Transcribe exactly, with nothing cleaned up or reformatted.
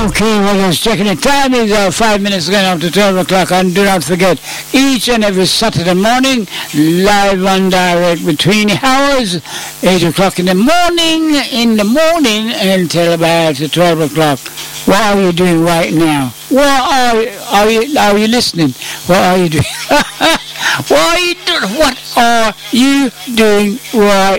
Okay, well, just checking the time is uh, five minutes going up to twelve o'clock, and do not forget, each and every Saturday morning, live and direct between the hours, eight o'clock in the morning, in the morning, until about twelve o'clock. What are you doing right now? What are, are you, are you listening? What are you doing? What are you doing? What are you doing right